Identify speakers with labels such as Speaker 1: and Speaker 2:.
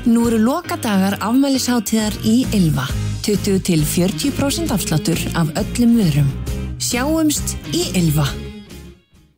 Speaker 1: Nú eru lokadagar afmælishátíðar í Ylva. 20 til 40% afsláttur af öllum vörum. Sjáumst í Ylva.